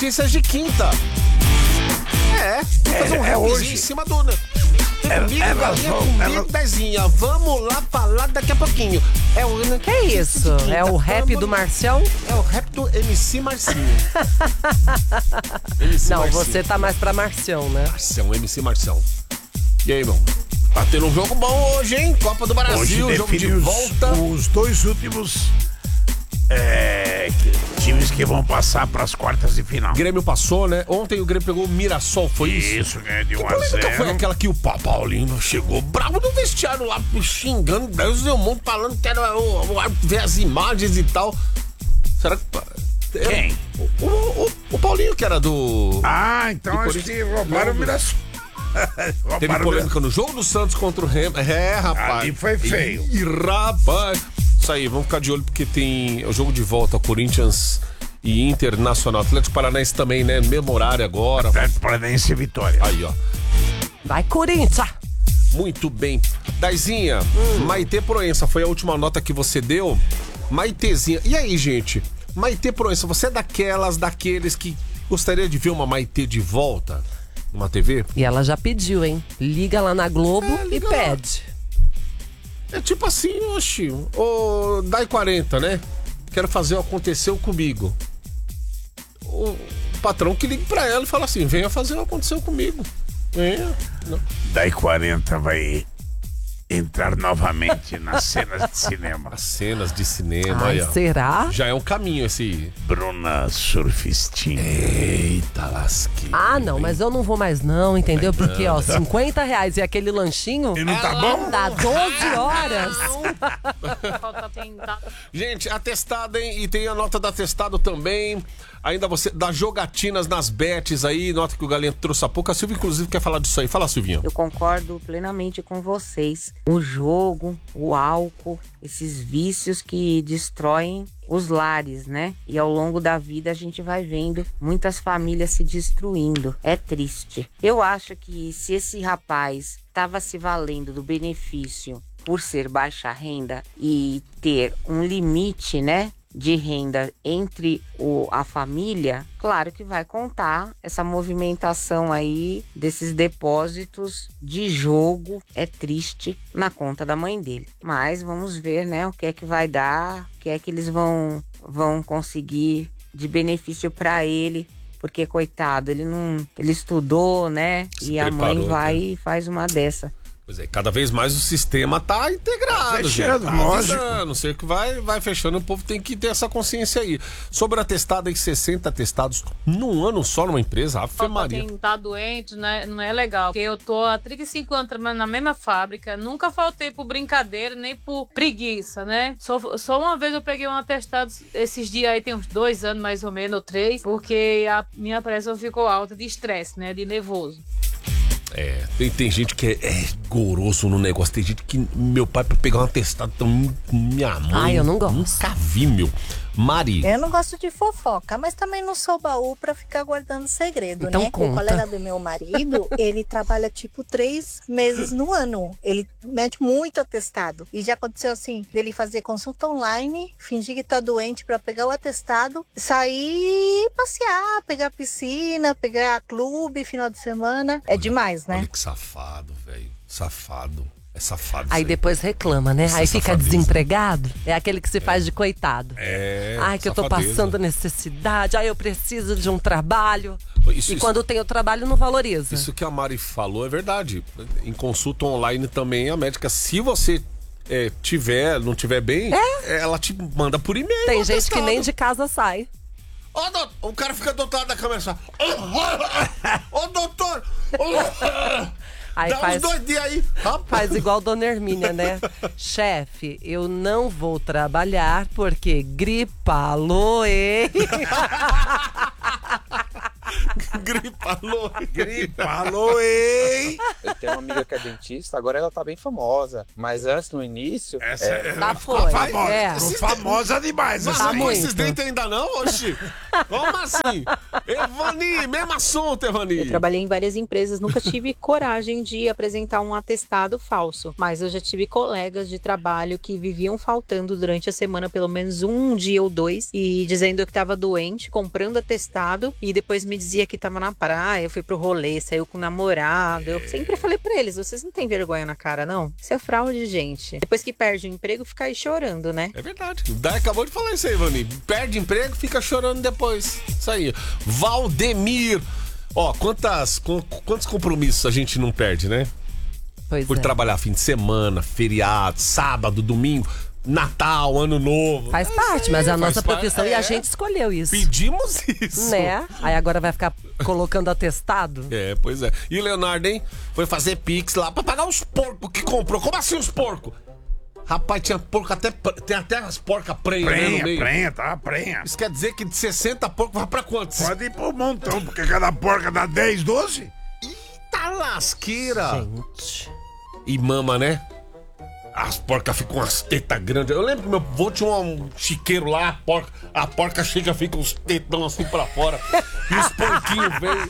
notícias de quinta. Fazer um rapzinho hoje. em cima do... Comigo, Dezinha. Vamos lá falar daqui a pouquinho. Que é isso? É o rap do Marcião? É o rap do MC Marcinho. Não, você tá mais pra Marcião, né? Marcião, MC Marcião. E aí, irmão? Tá tendo um jogo bom hoje, hein? Copa do Brasil, Hoje jogo de define volta. os dois últimos times que vão passar pras quartas de final. Grêmio passou, né? Ontem o Grêmio pegou o Mirassol, foi isso? Isso, ganhou de 1 a polêmica 0. foi aquela que o Paulinho chegou bravo no vestiário lá, xingando Deus e o mundo, falando que era o árbitro ver as imagens e tal. Será que... Quem? O Paulinho, que era do... Então acho que roubaram o Mirassol. Teve polêmica no jogo do Santos contra o Remo. Rapaz. Ali foi feio. Ih, rapaz. Isso aí, vamos ficar de olho porque tem o jogo de volta, Corinthians e Internacional. Atlético Paranaense também, né? Mesmo horário agora. Atlético Paranaense e Vitória. Aí, ó. Vai, Corinthians! Muito bem. Daizinha, Maitê Proença, foi a última nota que você deu. Maitezinha. E aí, gente? Maitê Proença, você é daqueles que gostaria de ver uma Maitê de volta numa TV? E ela já pediu, hein? Liga lá na Globo e liga lá. pede. É tipo assim, oxi, o Dai 40, né? Quero fazer o Aconteceu Comigo. O patrão que liga pra ela e fala assim, venha fazer o Aconteceu Comigo. Venha. Não. Daí 40 vai entrar novamente nas cenas de cinema. As cenas de cinema, aí, ó. Será? Já é um caminho esse... Bruna Surfistinha. Eita lasqueira. Não, mas eu não vou mais não, entendeu? Porque, ó, R$50 e aquele lanchinho... E não tá bom? Dá 12 horas. Gente, atestado, hein? E tem a nota do atestado também. Ainda você dá jogatinas nas bets aí. Nota que o Galinha trouxe há pouco. A Silvia, inclusive, quer falar disso aí. Fala, Silvinha. Eu concordo plenamente com vocês. O jogo, o álcool, esses vícios que destroem os lares, né? E ao longo da vida a gente vai vendo muitas famílias se destruindo. É triste. Eu acho que se esse rapaz estava se valendo do benefício por ser baixa renda e ter um limite, né, de renda entre a família, claro que vai contar essa movimentação aí desses depósitos de jogo, é triste, na conta da mãe dele. Mas vamos ver, né, o que é que vai dar, o que é que eles vão conseguir de benefício para ele, porque coitado, ele estudou, né, Se e a mãe preparou, vai e faz uma dessa. Pois é, cada vez mais o sistema tá integrado. Tá fechando, gente. lógico. Não sei o que vai fechando, o povo tem que ter essa consciência aí. Sobre atestado aí, 60 atestados num ano só numa empresa, Ave Maria. Quem tá doente, né, não é legal. Porque eu tô há 35 anos trabalhando na mesma fábrica, nunca faltei por brincadeira, nem por preguiça, né? Só uma vez eu peguei um atestado esses dias aí, tem uns 2 anos mais ou menos, ou 3, porque a minha pressão ficou alta de estresse, né, de nervoso. Tem gente que é goroso no negócio. Tem gente que meu pai pra pegar um atestado, minha mãe. Eu não gosto. Nunca vi, meu. Mari. Eu não gosto de fofoca, mas também não sou baú pra ficar guardando segredo, então, né? conta. O colega do meu marido, ele trabalha tipo 3 meses no ano. Ele mete muito atestado. E já aconteceu assim, dele fazer consulta online, fingir que tá doente pra pegar o atestado, sair passear, pegar piscina, pegar clube, final de semana. É demais, né? Olha que safado, velho. Safado. É safado. Aí isso depois reclama, né? Isso Aí é fica safadeza. desempregado. É aquele que se faz de coitado. É. Que eu tô safadeza. passando necessidade. Eu preciso de um trabalho. Isso, Quando tem o trabalho, não valoriza. Isso que a Mari falou é verdade. Em consulta online também, a médica, se você não tiver bem, ela te manda por e-mail. Tem o gente atestado. que nem de casa sai. O cara fica do outro lado da câmera só. Ô, doutor! Aí Dá faz, uns 2 dias aí. Rapaz. faz igual Dona Hermínia, né? Chefe, eu não vou trabalhar porque gripa, aloe. Falou, hein? Eu tenho uma amiga que é dentista, agora ela tá bem famosa. Mas antes, no início... Tá foi. Famosa demais. Mas essa não aí. esses dentes ainda não, oxi? Como assim? Evani, mesmo assunto, Evani. Eu trabalhei em várias empresas, nunca tive coragem de apresentar um atestado falso, mas eu já tive colegas de trabalho que viviam faltando durante a semana pelo menos um dia ou dois e dizendo que estava doente, comprando atestado e depois me dizia que estava na praia, foi pro rolê, saiu com o namorado. Eu sempre falei pra eles, vocês não têm vergonha na cara, não? Isso é fraude, gente. Depois que perde o emprego, fica aí chorando, né? É verdade. O Dai acabou de falar isso aí, Evani. Perde emprego, fica chorando depois. Isso aí. Valdemir. Ó, quantos compromissos a gente não perde, né? Pois Por é. trabalhar fim de semana, feriado, sábado, domingo, Natal, Ano Novo. Faz parte, mas é a faz nossa parte, profissão e a gente escolheu isso. Pedimos isso. Né? Aí agora vai ficar colocando atestado? É, pois é. E o Leonardo, hein? Foi fazer pix lá pra pagar os porcos que comprou. Como assim os porcos? Rapaz, tinha porco tem até as porcas prenhas, né, no meio. Prenha. Isso quer dizer que de 60 porcos vai pra quantos? Pode ir pro montão, porque cada porca dá 10, 12. Tá lasqueira. Gente. E mama, né? As porcas ficam com as tetas grandes. Eu lembro que meu avô tinha um chiqueiro lá, a porca chega, fica uns tetão assim pra fora. E os porquinhos vêm.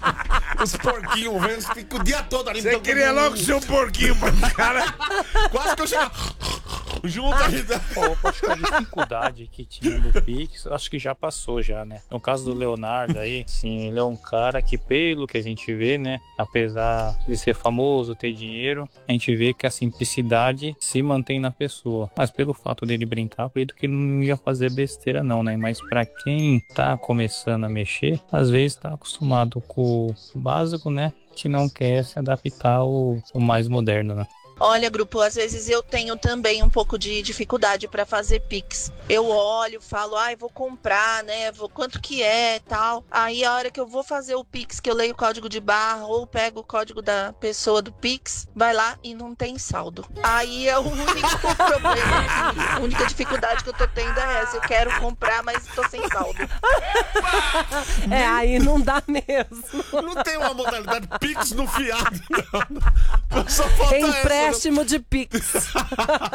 Eles ficam o dia todo ali. Você queria logo seu porquinho pra cara. Quase que eu chego junto ali. Pô, acho que a dificuldade que tinha do Pix, acho que já passou já, né? No caso do Leonardo aí, sim, ele é um cara que, pelo que a gente vê, né? Apesar de ser famoso, ter dinheiro, a gente vê que a simplicidade se mantém na pessoa. Mas pelo fato dele brincar, acredito que ele não ia fazer besteira não, né? Mas pra quem tá começando a mexer, às vezes tá acostumado com o básico, né? Que não quer se adaptar ao mais moderno, né? Olha, grupo, às vezes eu tenho também um pouco de dificuldade para fazer Pix. Eu olho, falo, vou comprar, né? Quanto que é, tal. Aí a hora que eu vou fazer o Pix, que eu leio o código de barra ou pego o código da pessoa do Pix, vai lá e não tem saldo. Aí é o único problema, a única dificuldade que eu tô tendo é essa. Eu quero comprar, mas tô sem saldo. É, aí não dá mesmo. Não tem uma modalidade Pix no fiado, não. Só falta essa, né? Empréstimo de Pix.